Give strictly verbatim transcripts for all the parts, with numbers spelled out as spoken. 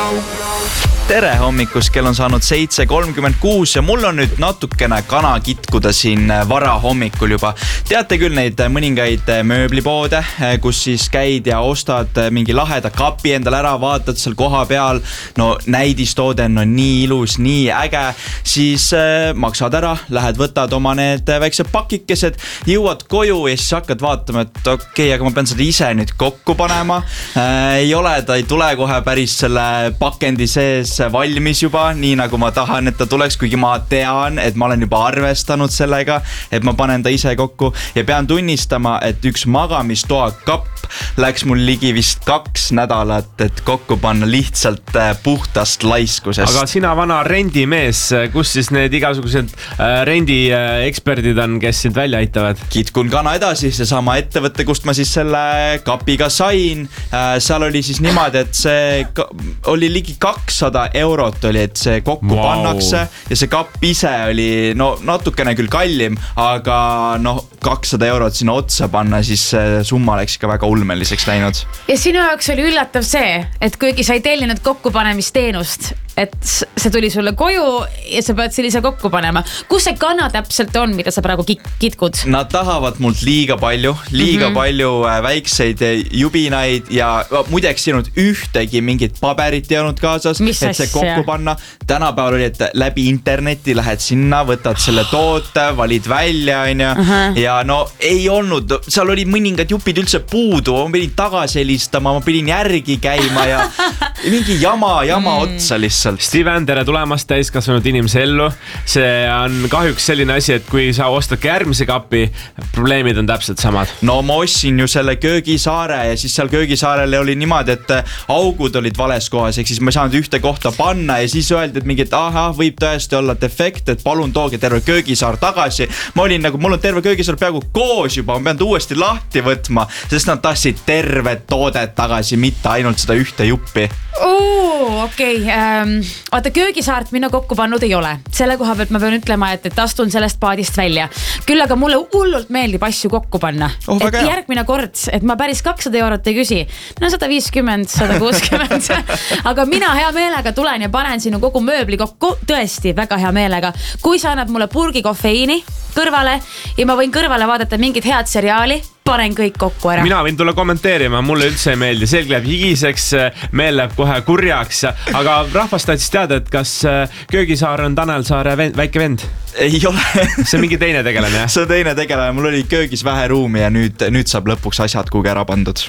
Tere hommikust, kell on saanud seitse kolmkümmend kuus ja mul on nüüd natukene kana kitkuda siin vara hommikul juba. Teate küll neid mõningaid mööblipoode, kus siis käid ja ostad mingi laheda kapi endale ära, vaatad seal koha peal, no näidistoode on nii ilus, nii äge, siis maksad ära, lähed võtad oma need väiksed pakikesed, jõuad koju ja siis hakkad vaatama, et okei, okay, aga ma pean seda ise nüüd kokku panema. Ei ole, ta ei tule kohe päris selle pakendi sees valmis juba, nii nagu ma tahan, et ta tuleks, kuigi ma tean, et ma olen juba arvestanud sellega, et ma panen ta ise kokku ja pean tunnistama, et üks magamistoa kapp läks mul ligi vist kaks nädalat, et kokku panna lihtsalt puhtast laiskusest. Aga sina vana rendimees, kus siis need igasugused rendi eksperdid on, kes sind välja aitavad? Kitkun kana edasi, see sama ettevõtte, kust ma siis selle kapiga sain. Seal oli siis niimoodi, et see oli ligi kakssada eurot oli, et see kokku wow. pannakse ja see kapp ise oli no natukene küll kallim, aga no kakssada eurot sinna otsa panna, siis summa läks ikka väga ulmeliseks läinud. Ja sinu jaoks oli üllatav see, et kuigi sa ei tellinud kokkupanemisteenust, et see tuli sulle koju ja sa pead sellise kokku panema. Kus see kana täpselt on, mida sa praegu kitkud? Nad tahavad mult liiga palju, liiga mm-hmm. palju väikseid jubinaid ja muideks ei olnud ühtegi mingit paberit ei olnud kaasas, Mis et see kokku panna. Tänapäeval oli, et läbi interneti lähed sinna, võtad selle toote, valid välja uh-huh. ja no ei olnud, seal oli mõningad jupid üldse puudu, ma pidin tagasi helistama, ma pidin järgi käima ja mingi jama, jama mm. otsa lihtsalt. Steven, tere tulemast täiskasvanud inimese ellu. See on kahjuks selline asi, et kui sa ostad ka järgmise kapi, probleemid on täpselt samad. No ma ostsin ju selle köögisaare ja siis seal köögisaarele oli niimoodi, et augud olid vales kohas, ehk siis ma ei saanud ühte kohta panna ja siis öeldi, et mingi, et aha, võib tõesti olla defekt, et palun tooge terve köögisaar tagasi. Ma olin nagu, mul on terve köögisaar peaaegu koos juba, ma pean ta uuesti lahti võtma, sest nad tahtsid tervet toodet tagasi, mitte ainult seda ühte juppi. Oo, okei. Okay. Ähm, vaata, köögisaart mina kokku pannud ei ole. Selle koha pealt ma pean ütlema, et, et astun sellest paadist välja. Küll aga mulle hullult meeldib asju kokku panna. Oh, et järgmine kord, et ma päris kakssada eurot ei küsi. No sada viiskümmend, sada kuuskümmend. Aga mina hea meelega tulen ja panen sinu kogu mööbli kokku. Tõesti, väga hea meelega. Kui sa annad mulle purgi kofeiini kõrvale ja ma võin kõrvale vaadata mingit head seriaali, panen kõik kokku ära. Mina võin tulla kommenteerima, mulle üldse ei meeldi. Selg läheb higiseks, meel läheb kohe kurjaks. Aga rahvast tahtis teada, et kas köögisaar on Tanel Saare vend, väike vend? Ei ole. See on mingi teine tegelane, jah? See on teine tegelane. Mul oli köögis vähe ruumi ja nüüd, nüüd saab lõpuks asjad kuhugi ära pandud.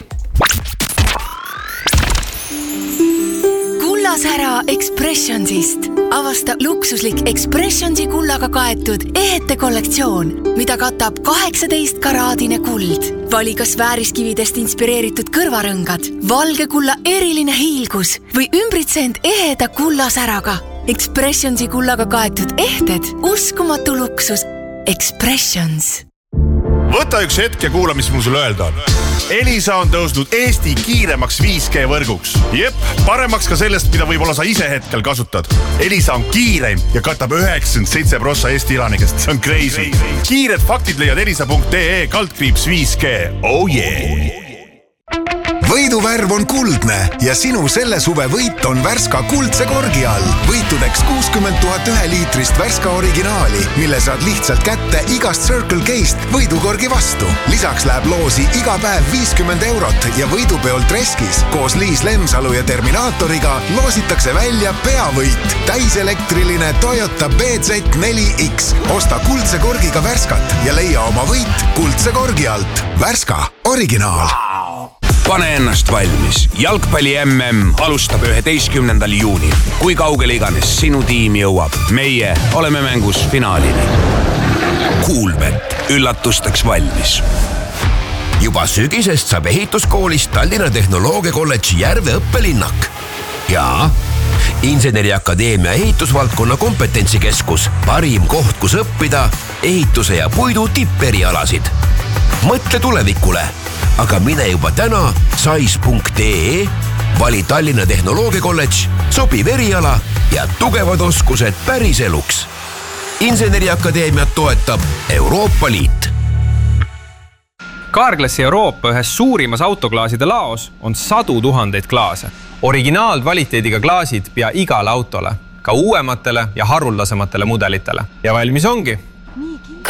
Kullasära Expressionsist. Avasta luksuslik Expressionsi kullaga kaetud ehete kollektsioon, mida katab kaheksateist karaadine kuld. Vali kas vääriskividest inspireeritud kõrvarõngad, valge kulla eriline hiilgus või ümbritseend eheda kullasäraga. Expressionsi kullaga kaetud ehted, uskumatu luksus. Expressions. Võta üks hetk ja kuula, mis mul sulle öelda on. Elisa on tõusnud Eesti kiiremaks viis G võrguks. Jep, paremaks ka sellest, mida võib-olla sa ise hetkel kasutad. Elisa on kiireim ja katab üheksakümmend seitse protsenti Eesti elanikest. See on crazy. Kiired faktid leiad elisa.ee kaldkriips viis G. Oh yeah! Võiduvärv on kuldne ja sinu selle suve võit on Värska kuldse korgi all. Võitudeks kuuskümmend tuhat ühe liitrist Värska originaali, mille saad lihtsalt kätte igast Circle K'st võidukorgi vastu. Lisaks läheb loosi iga päev viiskümmend eurot ja võidupeol Treskis koos Liis Lemsalu ja Terminaatoriga loositakse välja peavõit. Täiselektriline Toyota B Z neli X. Osta kuldse korgiga Värskat ja leia oma võit kuldse korgi alt. Värska originaal. Pane ennast valmis. Jalgpalli M M alustab üheteistkümnendal juunil. Kui kaugele iganes sinu tiim jõuab, meie oleme mängus finaalini. Kuulbet, üllatusteks valmis. Juba sügisest saab ehituskoolist Tallinna Tehnoloogia Kolledži Järve õppelinnak. Ja Inseneriakadeemia ehitusvaldkonna kompetentsikeskus, parim koht, kus õppida ehituse ja puidu tipperialasid. Mõtle tulevikule, aga mine juba täna sais punkt ee, vali Tallinna Tehnoloogia Kolledž, sobiv eriala ja tugevad oskused päris eluks. Inseneriakadeemiat toetab Euroopa Liit. Carglassi Euroopa ühes suurimas autoklaaside laos on sadu tuhandeid klaase. Originaalkvaliteediga klaasid pea igale autole, ka uuematele ja haruldasematele mudelitele. Ja valmis ongi.